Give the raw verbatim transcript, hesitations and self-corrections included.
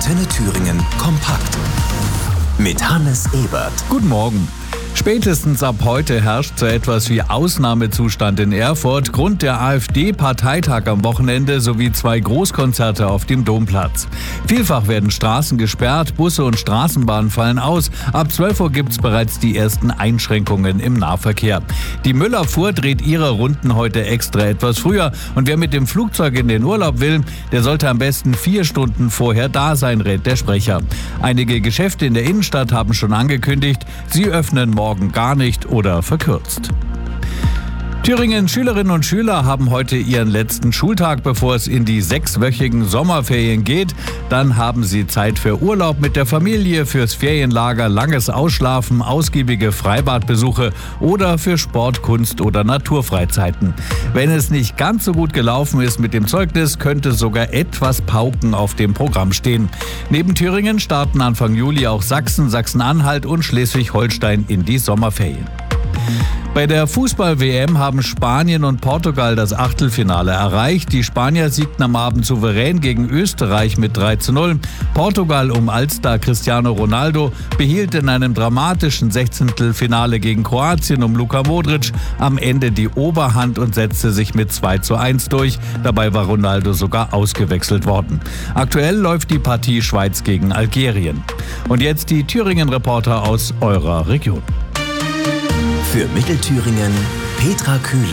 Antenne Thüringen kompakt mit Hannes Ebert. Guten Morgen. Spätestens ab heute herrscht so etwas wie Ausnahmezustand in Erfurt. Grund der AfD-Parteitag am Wochenende sowie zwei Großkonzerte auf dem Domplatz. Vielfach werden Straßen gesperrt, Busse und Straßenbahnen fallen aus. Ab zwölf Uhr gibt es bereits die ersten Einschränkungen im Nahverkehr. Die Müllabfuhr dreht ihre Runden heute extra etwas früher. Und wer mit dem Flugzeug in den Urlaub will, der sollte am besten vier Stunden vorher da sein, rät der Sprecher. Einige Geschäfte in der Innenstadt haben schon angekündigt, sie öffnen morgen Morgen gar nicht oder verkürzt. Thüringens Schülerinnen und Schüler haben heute ihren letzten Schultag, bevor es in die sechswöchigen Sommerferien geht. Dann haben sie Zeit für Urlaub mit der Familie, fürs Ferienlager, langes Ausschlafen, ausgiebige Freibadbesuche oder für Sport, Kunst oder Naturfreizeiten. Wenn es nicht ganz so gut gelaufen ist mit dem Zeugnis, könnte sogar etwas Pauken auf dem Programm stehen. Neben Thüringen starten Anfang Juli auch Sachsen, Sachsen-Anhalt und Schleswig-Holstein in die Sommerferien. Bei der Fußball-W M haben Spanien und Portugal das Achtelfinale erreicht. Die Spanier siegten am Abend souverän gegen Österreich mit drei zu null. Portugal um Allstar Cristiano Ronaldo behielt in einem dramatischen Sechzehntelfinale gegen Kroatien um Luka Modric am Ende die Oberhand und setzte sich mit zwei zu eins durch. Dabei war Ronaldo sogar ausgewechselt worden. Aktuell läuft die Partie Schweiz gegen Algerien. Und jetzt die Thüringen-Reporter aus eurer Region. Für Mittelthüringen Petra Kühling.